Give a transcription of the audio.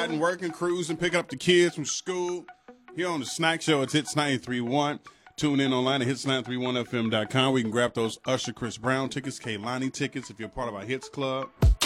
riding, working, cruising, picking up the kids from school. Here on the Snack Show, it's Hits 93.1. Tune in online at hits931fm.com. We can grab those Usher Chris Brown tickets, Kehlani tickets if you're part of our Hits Club.